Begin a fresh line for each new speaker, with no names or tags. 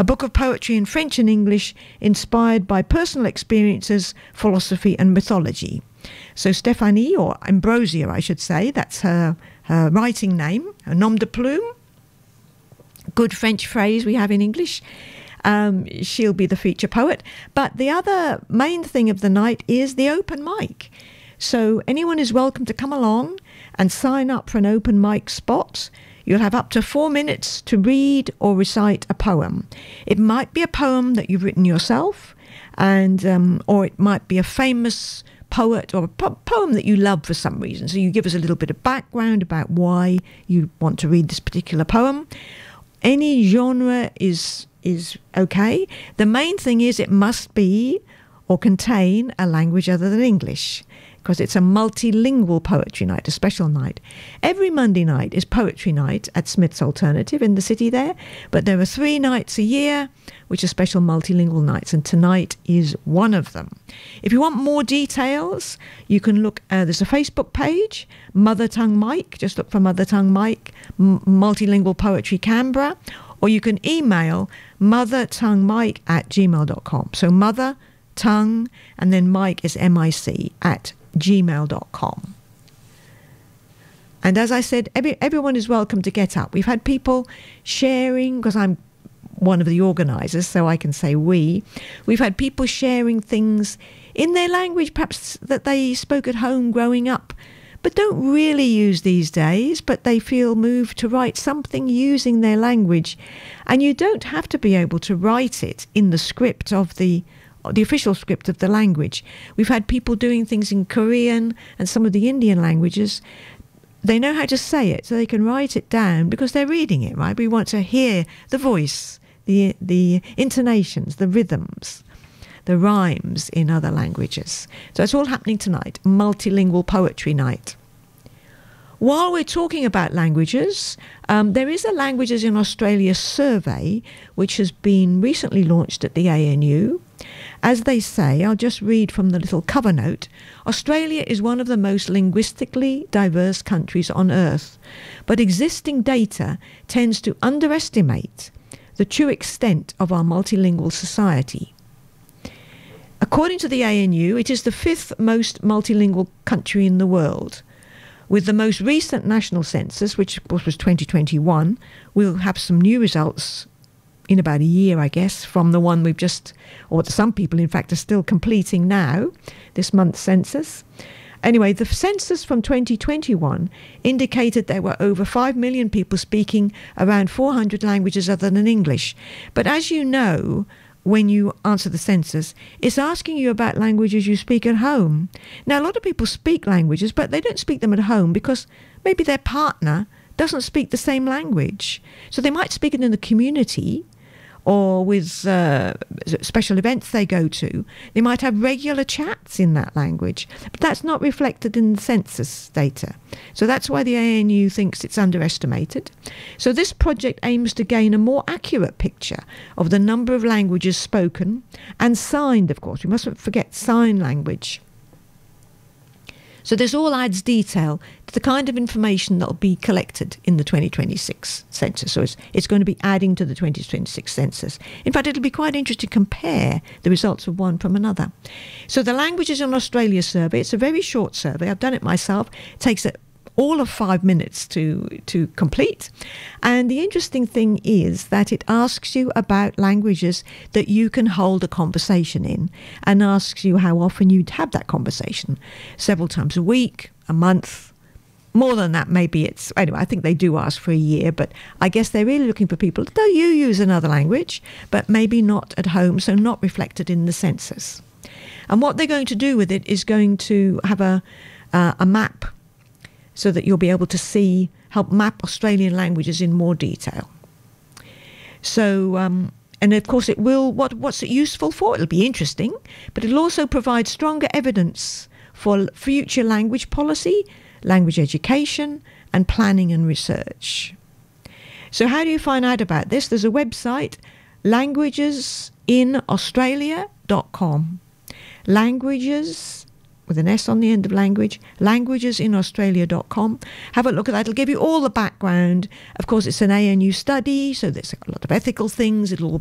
a book of poetry in French and English inspired by personal experiences, philosophy and mythology. So Stephanie, or Ambrosia I should say, that's her writing name, her nom de plume, good French phrase we have in English. She'll be the feature poet. But the other main thing of the night is the open mic. So anyone is welcome to come along and sign up for an open mic spot. You'll have up to 4 minutes to read or recite a poem. It might be a poem that you've written yourself, and or it might be a famous poet or a poem that you love for some reason. So you give us a little bit of background about why you want to read this particular poem. Any genre is okay. The main thing is it must be or contain a language other than English, because it's a multilingual poetry night, a special night. Every Monday night is poetry night at Smith's Alternative in the city there, but there are 3 nights a year which are special multilingual nights, and tonight is one of them. If you want more details, you can look, there's a Facebook page, Mother Tongue Mike, just look for Mother Tongue Mike, Multilingual Poetry Canberra, or you can email mothertonguemike@gmail.com. So Mother Tongue, and then Mike is MIC at gmail.com. And as I said, everyone is welcome to get up. We've had people sharing, because I'm one of the organisers, so I can say we've had people sharing things in their language, perhaps that they spoke at home growing up, but don't really use these days, but they feel moved to write something using their language. And you don't have to be able to write it in the script of the official script of the language. We've had people doing things in Korean and some of the Indian languages. They know how to say it, so they can write it down because they're reading it, right? We want to hear the voice, the intonations, the rhythms, the rhymes in other languages. So it's all happening tonight, multilingual poetry night. While we're talking about languages, there is a Languages in Australia survey which has been recently launched at the ANU. As they say, I'll just read from the little cover note, Australia is one of the most linguistically diverse countries on earth, but existing data tends to underestimate the true extent of our multilingual society. According to the ANU, it is the 5th most multilingual country in the world. With the most recent national census, which of course was 2021, we'll have some new results in about a year, I guess, from the one we've just, or some people in fact are still completing now, this month's census. Anyway, the census from 2021 indicated there were over 5 million people speaking around 400 languages other than English. But as you know, when you answer the census, it's asking you about languages you speak at home. Now, a lot of people speak languages, but they don't speak them at home because maybe their partner doesn't speak the same language. So they might speak it in the community or with special events they go to. They might have regular chats in that language, but that's not reflected in the census data. So that's why the ANU thinks it's underestimated. So this project aims to gain a more accurate picture of the number of languages spoken and signed, of course. We mustn't forget sign language. So this all adds detail to the kind of information that will be collected in the 2026 census. So it's going to be adding to the 2026 census. In fact, it'll be quite interesting to compare the results of one from another. So the Languages in Australia survey, it's a very short survey. I've done it myself. It takes all of 5 minutes to complete. And the interesting thing is that it asks you about languages that you can hold a conversation in, and asks you how often you'd have that conversation. Several times a week, a month, more than that maybe it's, anyway, I think they do ask for a year, but I guess they're really looking for people that you use another language, but maybe not at home, so not reflected in the census. And what they're going to do with it is going to have a map, so that you'll be able to help map Australian languages in more detail. So, and of course it will, what's it useful for? It'll be interesting, but it'll also provide stronger evidence for future language policy, language education, and planning and research. So how do you find out about this? There's a website, languagesinaustralia.com. Languages, with an S on the end of language, languagesinaustralia.com. Have a look at that. It'll give you all the background. Of course, it's an ANU study, so there's a lot of ethical things. It'll all